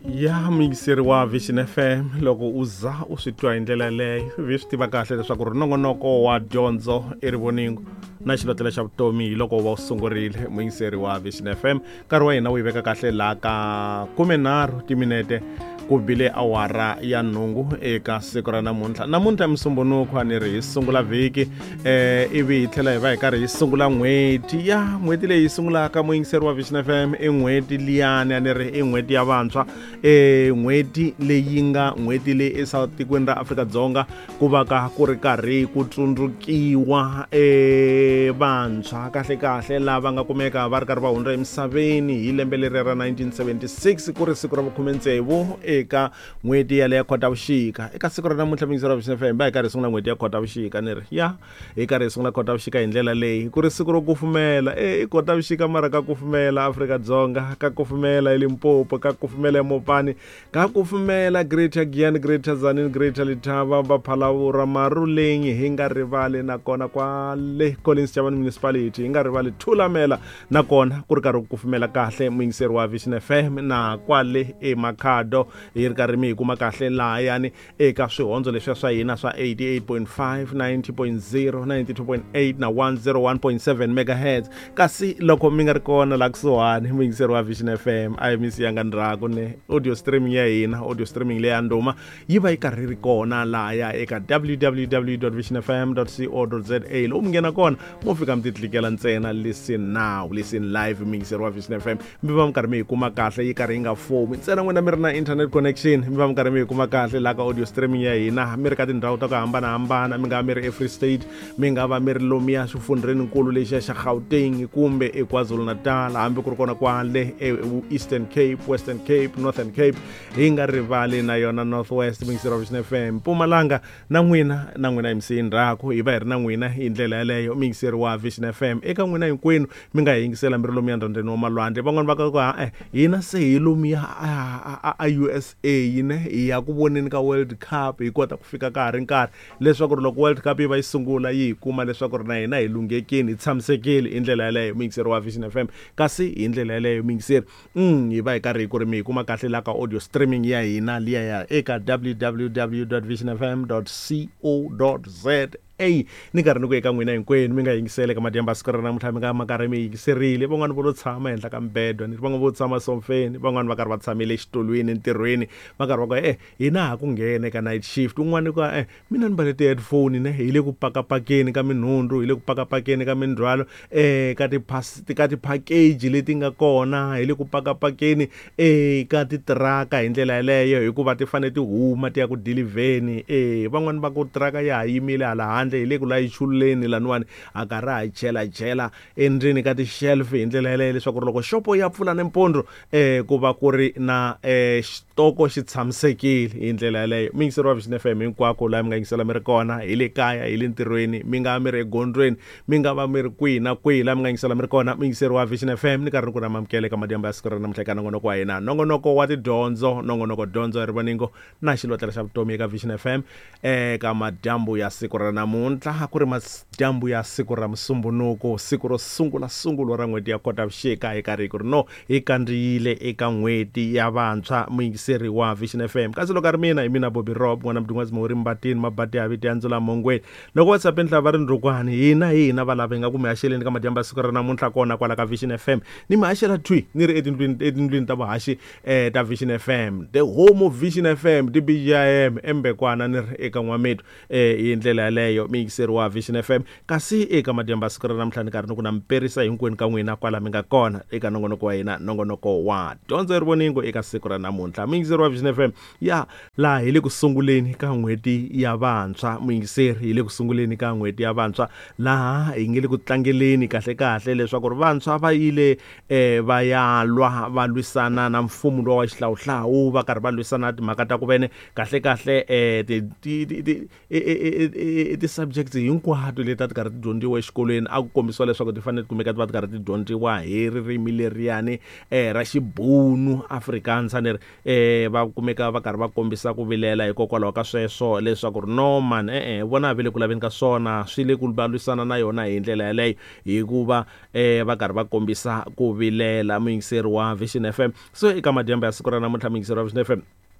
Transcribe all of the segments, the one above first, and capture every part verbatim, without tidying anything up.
Ya miyingiseri wa Vision F M loko uza u swi twa hi ndlela leyo vi swi tiva kahle leswaku ri nongonoko wa dyondzo erivoningo na xilotlela xa vutomi hi loko va u sungurile muyingiseri wa Vision F M nkarhi wa hina wu veka kahle la ka khume nharhu timinete ku bile awara ya nhungu eka siku ra namuntlha namuntlha misumbunuko ni ri hi sungula vhiki eh ivi hi tlhela hi va hi karhi hi sungula n'hweti ya n'hweti leyi sungulaka muyingiseri wa Vision F M i n'hweti liyani a ni ri i n'hweti ya vantshwa eh n'hweti leyi nga n'hweti leyi etikweni ra Afrika-Dzonga ku va ka ku ri karhi ku tsundzukiwa eh vantshwa kahle kahle lava nga kumeka va ri karhi va hundza emisaveni hi lembe leri ra nineteen seventy-six ku ri siku ra khume ntsevu eka n'hweti ya le ya Khotavuxika eka siku ra namuntlha miyingiseri wa Vision F M ba hi karhi sungula n'hweti ya Khotavuxika ni ri ya hi karhi sungula Khotavuxika hi ndlela leyi ku ri siku ro kufumela eh i Khotavuxika mara ka kufumela Afrika-Dzonga ka kufumela eLimpopo ka kufumela eMopani ka kufumela Greater Giyani Greater Tzaneen Greater Letaba Baphalawura Maruleng hi nga rivali nakona kwale Collins Chabane Municipality hi nga rivali Thulamela nakona ku ri karhi ku kufumela kahle muyingiseri wa Vision F M na kwale eMakhado hi ri karhi mi hi kuma kahle laha yani eka swihondzo leswi swa hina swa eighty-eight point five, ninety point zero, ninety-two point eight na one oh one point seven megahertz kasi loko mi nga ri kona la kusuhani muyingiseri wa Vision F M a yi mi siyanga ndraku ne audio streaming ya hina audio streaming leya nduma yi va yi karhi ri kona laha ya eka w w w dot vision f m dot co dot z a lo mi nghena kona mo fika mi ti tlikela ntsena listen now listen live muyingiseri wa Vision F M mi va mi karhi mi hi kuma kahle yi karhi yi nga fomi ntsena n'wina mi ri na internet connection mi va mi karhi mi hi kuma kahle la ka audio streaming ya hina mi ri ka tindhawu ta ku hambanahambana mi nga va mi ri eFree State mi nga va mi ri lomuya xifundheninkulu lexiya xa Gauteng kumbe eKwaZulu Natal hambi ku ri kona kwale Eastern Cape, Western Cape, Northern Cape hi nga rivali na yona Northwest muyingiseri wa Vision F M Mpumalanga na n'wina na n'wina M C ndzhaku hi va hi ri na n'wina hi ndlela yaleyo muyingiseri wa Vision F M eka n'wina hinkwenu mi nga hi yingisela mi ri lomuya ndyondzweni wa malwandle van'wana va ka ku eh hina se hi lomuya a U S A yine hi ya ku voneni ka World Cup hi kota ku fika ka ha ri nkarhi leswaku ri loko World Cup yi va yi sungula yi hi kuma leswaku ri na hina hi lunghekile hi tshamisekile hi ndlela yaleyo muyingiseri wa Vision F M kasi hi ndlela yaleyo muyingiseri mm hi va hi karhi hi ku ri mi hi kuma kahle la ka audio streaming ya hina liya ya eka w w w dot vision f m dot co dot z Ey ni karhi ni ku eka n'wina hinkwenu mi nga yingisele ka madyamba siku ra namuntlha mi nga ma karhi mi yingiserile van'wana vo lo tshama ehenhla ka mbedwa ni van'wana vo tshama somfeni van'wana va karhi va tshamile exitulwini entirhweni va karhi va ku eh hina ha ku nghena eka night shift un'wana ku eh mina ni mbale ti-headphone ne hi le ku pakapakeni ka minhundzu hi le ku pakapakeni ka mindzwalo eh ka ti ka ti-package leti nga kona hi le ku pakapakeni eh ka titiraka hi ndlela yaleyo hikuva ti fanele ti huma ti ya ku dilivheni eh van'wana va ku tiraka ya ha yimile hala hi le ku la yichuleni laniwani a karhi a chela chela endzeni ka ti-shelf hi ndlela yaleyo leswaku loko xopo ya pfula nempundzu eh ku va ku ri na eh xitoko xi tshamisekile hi ndlela yaleyo muyingiseri wa Vision F M hinkwako laha mi nga yingisela mi ri kona hi le kaya hi le ntirhweni mi nga mi ri egondweni mi nga va mi ri kwihi na kwihi laha mi nga yingisela mi ri kona muyingiseri wa Vision F M ni karhi ni ku ramamukela ka madyamba ya siku ra namuntlha eka nongonoko wa hina nongonoko wa tidyondzo nongonoko dyondzo ya rivoningo na xilotlela xa vutomi eka Vision F M eka madyambu ya siku ra namuntlha ku ri madyambu ya siku ra musumbunuko siku ro sungula sungulo ra n'hweti ya Khotavuxika hi karhi ku ri no hi kandziyile eka n'hweti ya vantshwa muyingiseri wa Vision F M kasi loko ri mina hi mina Bobby Rob n'wana mdungwazi mawuri mbatini mabati ya viti ya ndzula mongweni loko WhatsApp endla va ri ndrukwani hina hina va lava hi nga ku mi haxeleni ka madyamba ya siku ra namuntlha kona kwala ka Vision F M ni mi haxela twi ni ri etindlwini etindlwini ta vuhaxi eh ta Vision F M the home of Vision F M D B G I M embekwana ni ri eka n'wametu eh hi ndlela yaleyo muyingiseri wa Vision F M kasi eka madyamba siku ra namuntlha ni karhi ni ku na mperisa hinkwenu ka n'wina kwala mi nga kona eka nongonoko wa hina nongonoko wa dyondzo ya rivoningo eka siku ra namuntlha muyingiseri wa Vision F M ya laha hi le ku sunguleni ka n'hweti ya vantshwa muyingiseri hi le ku sunguleni ka n'hweti ya vantshwa laha hi nge le ku tlangeleni kahle kahle leswaku ri vantshwa va yile eh va ya lwa va lwisana na mfumo lowa wa xihlawuhlawu va karhi va lwisana timhaka ta ku vene kahle kahle eh ti ti ti ti-subjects hinkwato leti a ti karhi ti dyondziwa exikolweni a ku kombisiwa leswaku ti fanele ti kumeka ti va ti karhi ti dyondziwa hi ririmi leriyani eh, ra xibhunu Afrikaans ni eh, va kumeka va karhi va kombisa ku vilela hikokwalaho ka sweswo leswaku ri no man e-e vona va le ku laveni ka swona swi le ku lwisana na yona hi ndlela yaleyo hikuva eh, va karhi va kombisa ku vilela. Muyingiseri wa Vision F M, so eka madyambu ya siku ra namuntlha muyingiseri wa Vision F M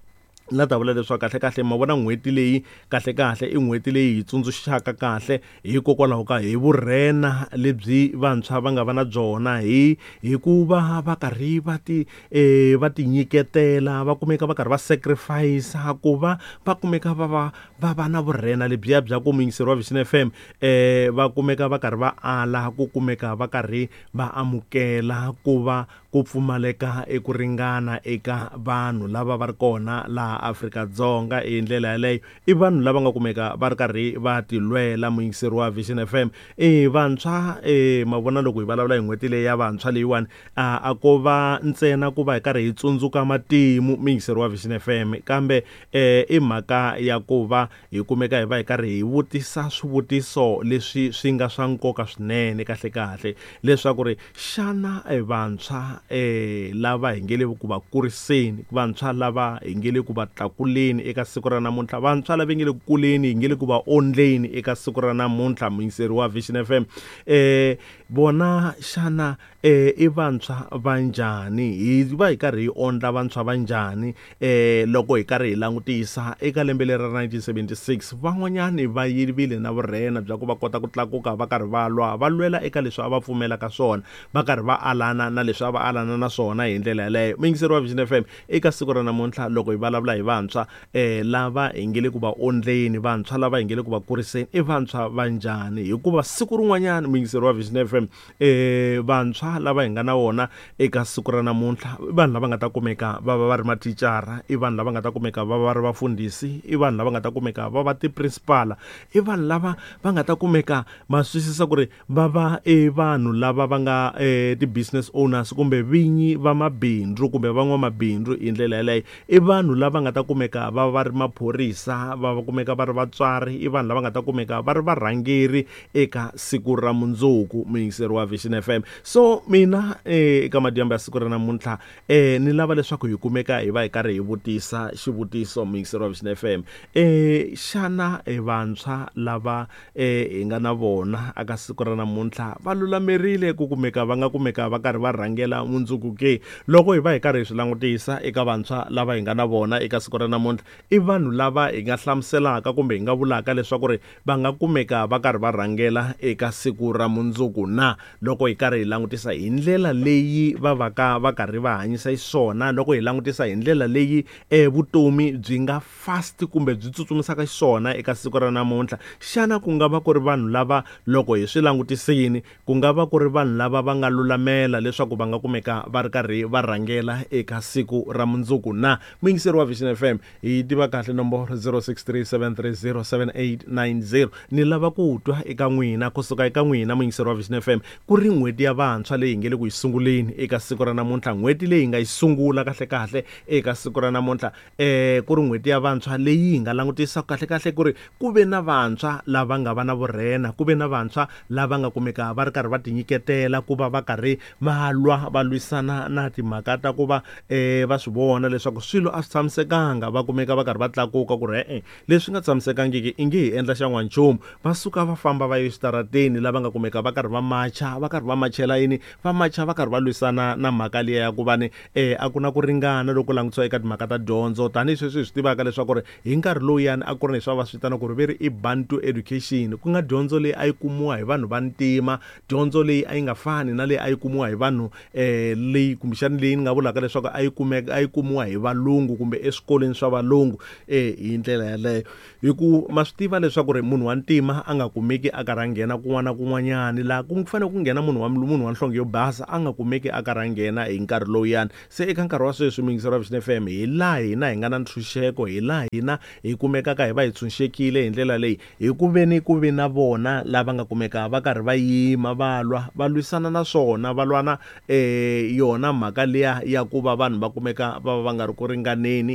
la ta vula leswaku kahle kahle ma vona n'hweti leyi kahle kahle i n'hweti leyi hi tsundzuxaka kahle hikokwalaho ka hi vurhena lebyi vantshwa va nga va na byona hi hikuva va karhi va ti eh, va ti nyiketela va kumeka va karhi va sacrifice ku va va kumeka va va va va na vurhena lebyiya bya ku muyingiseri wa Vision F M eh, va kumeka va karhi va ala ku kumeka va karhi va amukela ku va ku pfumaleka eku ringana eka vanhu lava va ri kona laha Afrika-Dzonga. Hi ndlela yaleyo i vanhu lava nga kumeka va ri karhi va tilwela. Muyingiseri wa Vision F M eh vantshwa eh mavona loko hi vulavula hi n'hweti leyi ya vantshwa leyiwani a, a ko va ntsena ku va hi karhi hi tsundzuka matimu muyingiseri wa Vision F M kambe eh i mhaka ya ku va hi kumeka hi va hi karhi hi vutisa swivutiso leswi swi nga swa nkoka swinene kahle kahle leswaku ri xana eh, vantshwa eh lava hi nge le ku va kuriseni, vantshwa lava hi nge le ku va tlakuleni eka siku ra namuntlha, vantshwa lava hi nge le ku kuleni hi nge le ku va ondleni eka siku ra namuntlha. Muyingiseri wa Vision F M eh bona xana eh i vantshwa va njhani, hi va hi karhi hi ondla vantshwa va njhani eh loko hi karhi hi langutisa eka lembe leri ra nineteen seventy-six van'wanyani va yivile na vurhena bya ku va kota ku tlakuka va karhi va lwa va lwela eka leswi a va pfumela ka swona va karhi va alana na leswi a va alana na swona hi ndlela yaleyo. Muyingiseri wa Vision F M eka siku ra namuntlha loko hi vulavula hi vantshwa eh lava hi nge le ku va ondleni, vantshwa lava hi nge le ku va kuriseni i vantshwa va njhani hikuva siku rin'wanyana muyingiseri wa Vision F M eh vantshwa lava hi nga na wona eka siku ra namuntlha i vanhu lava nga ta kumeka va va va ri matichara, i vanhu lava nga ta kumeka va va ri vafundhisi, i vanhu lava nga ta kumeka va va ti-principal, i vanhu lava va nga ta kumeka ma swisisa ku ri va va e vanhu lava va nga eh, ti-business owners kumbe vinyi va mabindzu kumbe van'wamabindzu hi ndlela yaleyo, i vanhu lava nga ta kumeka va va ri maphorisa, va va kumeka va ri vatswari, i vanhu lava nga ta kumeka va ri varhangeri eka siku ra mundzuku. Muyingiseri wa Vision F M, so mina eh, eka madyambu ya siku ra namuntlha eh, ni lava leswaku hi kumeka hi va hi karhi hi vutisa xivutiso muyingiseri wa Vision F M eh, xana eh, vantshwa lava eh, hi nga na vona aka siku ra namuntlha va lulamerile ku kumeka va nga kumeka va karhi va rhangela mundzuku ke? Loko hi va hi karhi hi swi langutisa eka vantshwa lava hi nga na vona eka siku ra namuntlha i vanhu lava hi nga hlamuselaka kumbe hi nga vulaka leswaku ri va nga kumeka va karhi va rhangela eka siku ra mundzuku na, loko hi karhi hi langutisa hi ndlela leyi va va ka va karhi va hanyisa xiswona, loko hi langutisa hi ndlela leyi eh, vutomi byi nga fast kumbe byi tsutsumisaka xiswona eka siku ra namuntlha, xana ku nga va ku ri vanhu lava loko hi swi langutisini ku nga va ku ri vanhu lava va nga lulamela leswaku va nga kumeka va ri karhi va rhangela eka siku ra mundzuku na? Muyingiseri wa Vision F M hi tiva kahle nomboro zero six three seven three zero seven eight nine zero. Ni lava ku twa eka n'wina kusuka eka n'wina muyingiseri wa Vision F M ku ri n'hweti ya vantshwa leyi hi nge le ku yi sunguleni eka siku ra namuntlha, n'hweti leyi hi nga yi sungula kahle kahle eka siku ra namuntlha eh ku ri n'hweti ya vantshwa leyi hi nga langutisa kahle kahle ku ri ku ve na vantshwa lava nga va na vurhena, ku ve na vantshwa lava nga kumeka va ri karhi va tinyiketela ku va va karhi va lwa va lwisana na timhaka ta ku va eh va swi vona leswaku swilo a swi tshamisekanga, va kumeka va karhi va tlakuka ku ri e-e leswi nga tshamisekangiki i nge hi endla xa n'wanchumu, va suka va famba va ye xitarateni lava nga kumeka va karhi va macha va karhi va machela yini va macha va karhi va lwisana na mhaka liya ya ku va ni eh a ku na ku ringana loko langutisiwa eka timhaka ta dyondzo. Tanihi sweswi hi swi tivaka leswaku ri hi nkarhi lowuyani a ku ri leswi va swi vitana ku ri ve ri i Bantu education, ku nga dyondzo leyi a yi kumiwa hi vanhu va ntima, dyondzo leyi a yi nga fani na leyi a yi kumiwa hi vanhu eh leyi kumbexani leyi ni nga vulaka leswaku a yi kumeka a yi kumiwa hi valungu kumbe eswikolweni swa valungu eh hi ndlela yaleyo, hi ku ma swi tiva leswaku ri munhu wa ntima a nga kumeki a karhi a nghena kun'wana na kun'wanyani laha ku fanele ku nghena munhu wa munhu wa nhlonge yo basa a nga kumeki a karhi a nghena hi nkarhi lowuyani. Se eka nkarhi wa sweswi muyingiseri wa Vision F M hi laha hina hi nga na ntshunxeko, hi laha hina hi kumekaka hi va hi tshunxekile hi ndlela leyi hi ku veni ku ve na vona lava nga kumeka va karhi va yima va lwa va lwisana na swona va lwana eh yona mhaka liya ya ku va vanhu va kumeka va va va nga ri ku ringaneni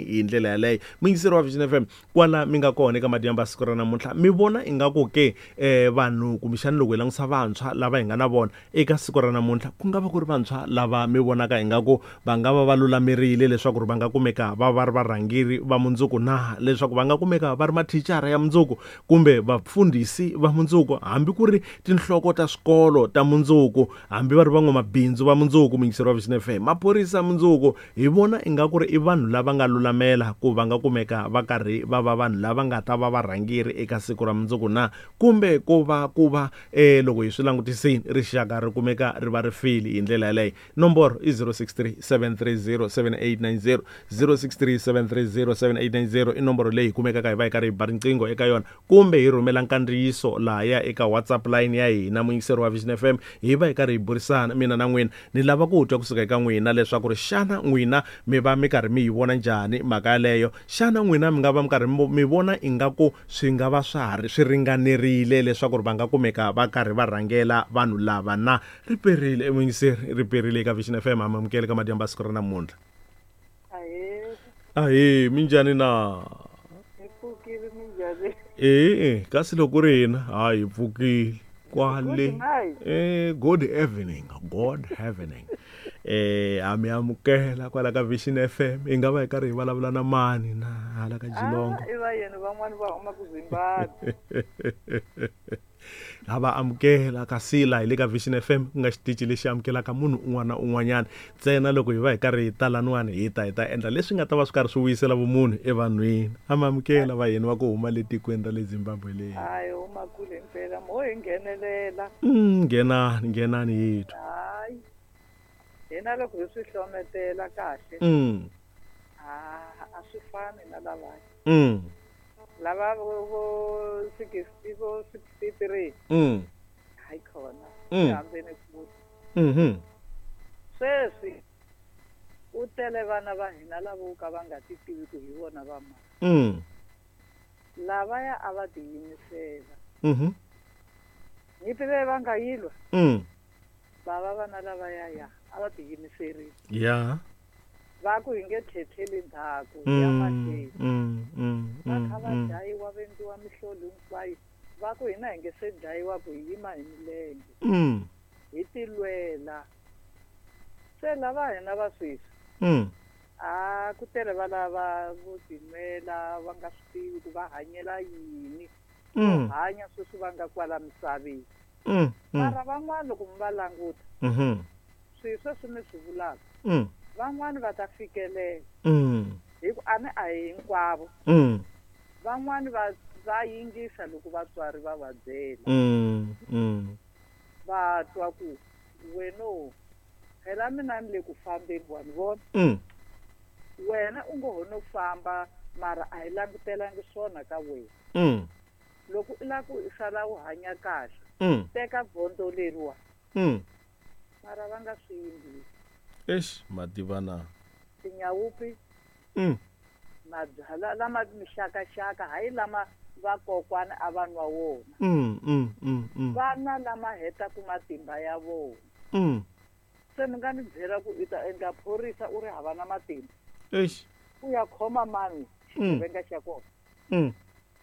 hi ndlela yaleyo. Muyingiseri wa Vision F M kwala mi nga kona eka madyamba siku ra namuntlha mi vona ingaku ke eh vanhu kumbexani loko hi langutisa vantshwa lava hi nga na vona eka siku ra namuntlha ku nga va ku ri vantshwa lava mi vonaka ingaku va nga va va lulamerile leswaku va nga kumeka va va ri varhangeri va mundzuku na leswaku va nga kumeka va ri mathicara ya mundzuku kumbe vapfundhisi va mundzuku hambi ku ri tinhloko ta swikolo ta mundzuku hambi va ri van'wamabindzu va mundzuku. Muyingiseri wa Vision F M maphorisa mundzuku hi vona ingaku ri i vanhu lava nga lulamela ku va nga kumeka va karhi va va vanhu lava nga ta va varhangeri eka siku ra mundzuku na kumbe ku va ku va eh loko hi swi langutisini rixaka ri kumeka ri va ri fili hi ndlela yaleyo. Nomboro i zero six three seven three zero seven eight nine zero zero six three seven three zero seven eight nine zero i nomboro leyi kumekaka hi va hi karhi hi ba riqingho eka yona kumbe hi rhumela nkandziyiso laha ya eka WhatsApp line ya hina muyingiseri wa Vision F M hi va hi karhi hi burisana mina na n'wina ni lava ku twa kusuka eka n'wina leswaku ri xana n'wina mi va mi karhi mi yi vona njhani mhaka yaleyo. Xana n'wina mi nga va mi karhi mi vona ingaku swi nga va swa ha ri swi ringanerile leswaku ri va nga kumeka va karhi va rhangela vanhu lava na. Ri perile muyingiseri ri perile eka Vision F M amukele ka madyamba siku ra namuntlha. Ahee. Ahee minjhani na? Hi pfukile minjhani? Eh kasi loko ri hina ha hi pfukile kwale. Good night. Eh good evening, good evening. Eh ami amukela kwala ka Vision F M i nga va hi karhi hi vulavula na mani na hala ka Jilongo. Ah, i va yena van'wani va huma ku Zimbabwe. Hava amukela kasi la hi le ka Vision F M ku nga xitichi lexi amukelaka munhu un'wana na un'wanyana ntsena loko hi va hi karhi hi talanwani hi ta hi ta endla leswi nga ta va swi karhi swi vuyisela vumunhu evanhwini. Amamukela va yena va ku huma le tikweni ra le Zimbabwe leyi. Hayi huma kule mpela mo hi nghenelela. Mm ngenani ngenani yethu. Hayi. Hina loko hi swi hlometela kahle. Mm. Ah a swi fani na lavaya. Mm. Lava vo sixty vo sixty-three. Mm. Hayi khona. Mm. Hambene ku. Mhm. Sweswi u tele vana va hina lavo ka va nga ti tivi ku hi vona va mani. Mm. Lavaya a va tiyimisela. Mhm. Nyipile va nga yilwa. Mm. Bava vana lavaya ya a va tiyimiserile. Yeah. Va ku hi nge tlhetlheli ndzhaku Mm. ya mahlweni. Mm. Mm. Va Mm. kha va Mm. dlayiwa vendiwa mihlolo hinkwayo. Va ku hina hi nge se dlayiwa ku hi yima hi milenge. Mm. Hi tilwela. Se lava hina va sweswi. Mm. Ah ku tele va lava vo timela va nga swi tivi ku va hanyela yini. Mm. Hanya sweswi va nga kwala misaveni. Mm. Mara van'wana loko mi va languta. Mhm. Swilo sweswi mi swi vulaka. Mm. Van'wana va ta fikelela. Mm. Hi ku a ni a hi hinkwavo. Mm. Van'wana va va yingisa loko vatswari va va byela. Mm. Mm. Va twa ku weno phela mina ni le ku fambeni wa ni vona. Mm. Wena u ngo ho no famba mara a hi langutelangi swona ka wena. Mm. Loko u lava ku i sala u hanya kahle. Mm. Teka bondo leriwa. Mm. Mara va nga swi yingisi. Eish mativana. Tinyawupi. Mm. Mabyala lama mixakaxaka hayi lama vakokwana a va nwa wona. Mm. Mm. Mm. Mm. Vana lama heta ku matimba ya vona. Mm. Se ni nga ni byela ku i ta endla phorisa u ri hava na matimba. Eish. U ya khoma mani xigevenga xa kona. Mm.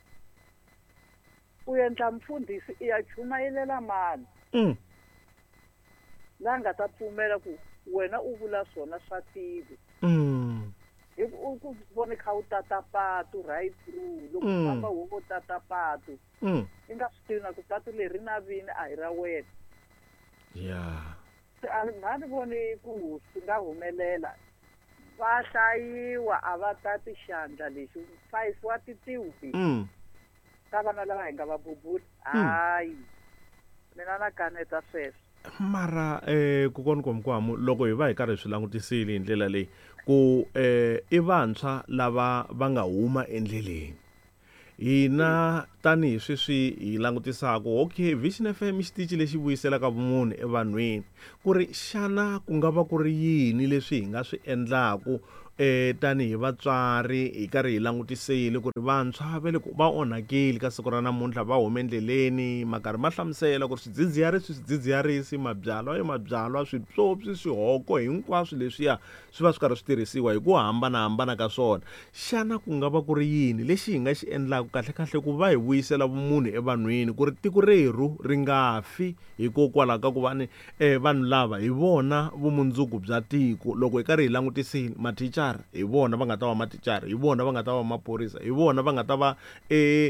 U endla mfundhisi i ya chumayelela mani. Mm. La nga ta pfumela ku wena u vula swona swa tivi. Mm. Hi ku ku vona kha u tata patu right through loko Mm. famba hu tata patu. Mm. I nga swi tivi na ku patu leri na vini a hi ra wena. Yeah. Se a nga ni voni ku swi nga humelela. Va hlayiwa a va tati xandla lexi five wa titiwi. Mm. Ka vana lava hi nga va bubula. Hayi. Mina na kaneta sweswo. Mara eh ku kona komkwamo loko hi va hi karhi swi langutisile hi ndlela leyi ku eh i vantshwa lava va nga huma endleleni hina tanihi sweswi hi langutisaka okay Vision F M xitichi lexi vuyiselaka vumunhu evanhwini ku ri xana ku nga va ku ri yini leswi hi nga swi endlaku eh tanihi vatswari hi karhi hi langutisile ku ri vantshwa va le ku va onhakile ka siku ra namuntlha va hume endleleni makarhi ma hlamusela ku ri swidzidziharisi swidzidziharisi mabyalwa i mabyalwa swipyopyi swihoko hinkwaswo leswiya swi va swi karhi swi tirhisiwa hi ku hambanahambana ka swona xana ku nga va ku ri yini lexi hi nga xi endlaku kahle kahle ku va hi vuyisela vumunhu evanhwini ku ri tiko reru ri nga fi hikokwalaho ka ku va ni eh vanhu lava hi vona vumundzuku bya tiko loko hi karhi hi langutisile matichara hi vona va nga ta va matichara hi vona va nga ta va maphorisa hi vona va nga ta va eh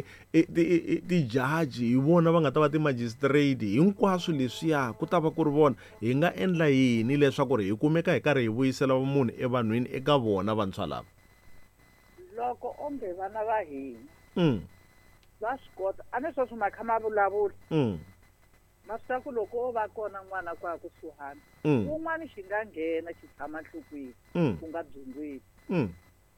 tijaji hi vona va nga ta va ti-magistrate hinkwaswo leswiya ku ta va ku ri vona hi nga endla yini leswaku ri hi kumeka hi karhi hi vuyisela vumunhu evanhwini eka vona vantshwa lava loko onge vana va hina mm va swi kota a ni sweswi ma kha ma vulavula mm ma swi tiva ku loko o va kona n'wana kwa kusuhani mm un'wana xi nga nghena xi tshama nhlokweni mm ku nga byongweni mm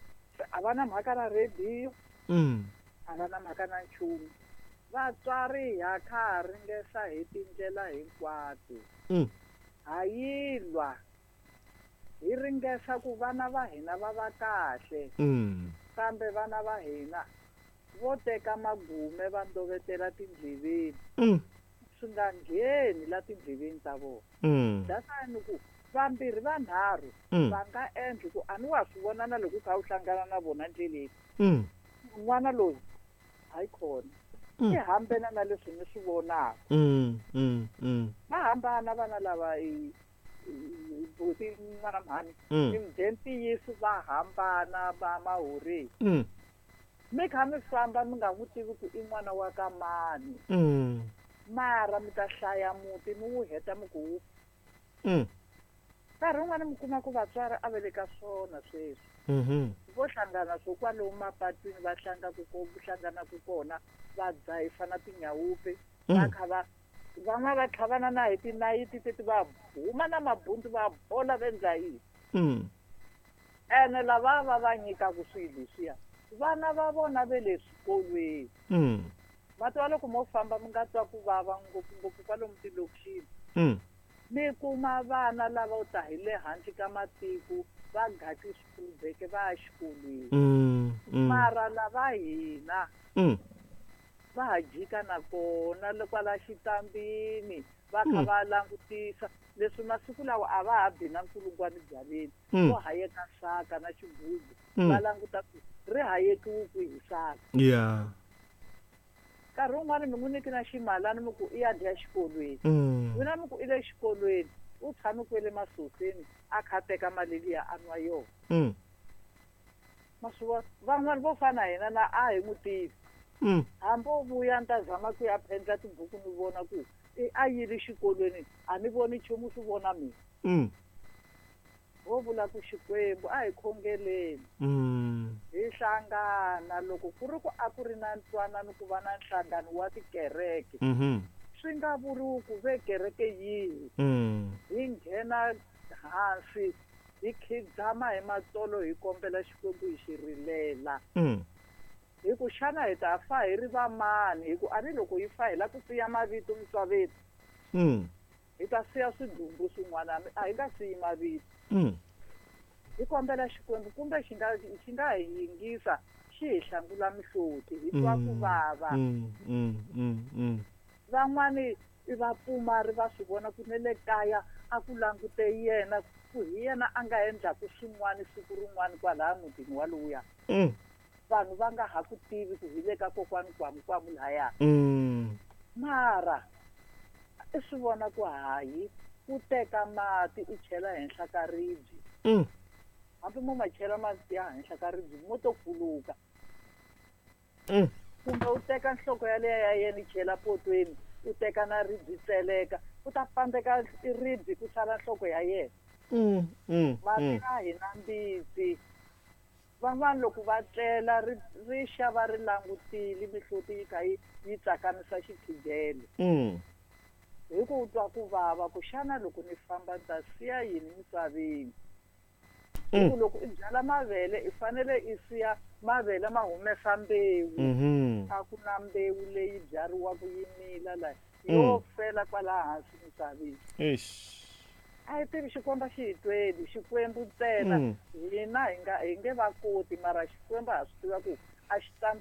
a va na mhaka na rediyo mm a va na mhaka na nchumu vatswari ha kha ha ringesa hi tindlela hinkwato mm ha yilwa hi ringesa ku vana va hina va va kahle mm kambe vana va hina vo teka magume va ndovetela tindleveni mm swi nga ngheni la tindleveni ta vona mm dasani ku vambirhi vanharhu mm va nga endli ku a ni wa swi vona na loko u kha u hlangana na vona ndleleni mm n'wana loyi hayi khona Mm. i hambana na leswi ni swi vonaka mm mm mm va hambana vana lava i buti n'wana mhani mm timudentiyisi va hambana va mahoreni mm mi kha mi famba mi nga n'wi tivi ku i n'wana wa ka mani mm mara mi ta hlaya muti mi wu heta mi ku wu mm nkarhi wun'wana mi kuma ku vatswari a va le ka swona sweswi mhm vo hlangana swo kwalomu mapatwini va hlangaku ko hlanganaka kona va dzahisa na tinyawupe va kha va van'wana va tlhavana na hi tinayiti teti va huma na mabundu va bola vendzayini mm ene lava va va nyikaku swilo leswiya vana va vona ve le swikolweni mm mati wa loko mo famba mi nga twa ku vava ngopfungopfu kwalomu tilokixini mm mi kuma vana lava u ta hi le handle ka matiko va gati swikulubeke va ya xikolweni mm mm mara lava hina mm va ha jika na kona kwala xitambini va kha Mm. va langutisa leswi masiku lawa a va ha bi na nkulungwani byaleni Mm. vo hayeka saka na xigugu Mm. va languta ku ri hayekiwi ku hi saka yeah nkarhi wun'wana mi n'wi niki na ximalani mi ku i ya dya xikolweni mm wina mi ku i le xikolweni u tshame kwele masoseni a kha teka mali liya a nwa yona mm ma swi vona van'wani vo fana hina na a hi n'wi tivi mm hambi o vuya ni ta zama ku ya phendla tibuku ni vona ku i a yili xikolweni a ni voni nchumu swi vona mina mm vo vula ku xikwembu a hi khongeleni mm hi hlangana loko ku ri ku a ku ri na ntwanano ku va na nhlangano wa tikereke mhm swi nga vuriwi ku ve kereke yihi mm hi nghena hansi hi khidzama hi matsolo hi kombela xikwembu hi xi rilela mm hi ku xana hi ta fa hi ri va mani hi ku a ni loko hi fa hi la ku siya mavito mitswavetu mm hi ta siya swidumbu swin'wana a hi nga siyi mavito mm hi kombela xikwembu kumbe xi nga xi nga hi yingisa xi hi hlangula mihloti hi twa ku vava mm mm mm mm van'wani i vapfumari va swi vona ku ne le kaya a ku langute yena ku hi yena a nga endlaku swin'wana siku rin'wana kwalaha mutini walowuya mm vanhu va nga ha ku tivi ku hi le ka kokwani kwamukwamu lahaya mm mara i swi vona ku hayi ku teka mati i chela henhla ka ribye mm hambi mo ma chela mati ya henhla ka ribye mo to pfuluka mm kumbe u teka nhloko yaleya ya yena i chela potweni u teka na ribye tseleka u ta pandzeka ribye ku sala nhloko ya yena mm mm mati a hi na mbitsi van'wana loko va tlela ri ri xava ri langutile mihloti yi kha yi yi tsakamisa xikhigelo mm hi ku twa ku vava ku xana loko ni famba ni ta siya yini misaveni hi ku loko i byala mavele i fanele i siya mavele ma humesa mbewu Mhm. a ku na mbewu leyi byariwaka yi mila la yo fela kwala hansi misaveni Eish. a hi tivi xikwembu xi hi tweli xikwembu ntsena hina hi nga hi nge va koti mara xikwembu ha swi tiva ku a xi ta